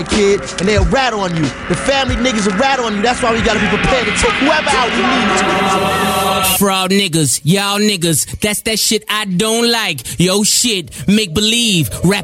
kid, and they'll rat on you. The family niggas will rat on you. That's why we gotta be prepared to take whoever out we need to. Fraud niggas, y'all niggas, that's that shit I don't like. Yo shit, make believe, rap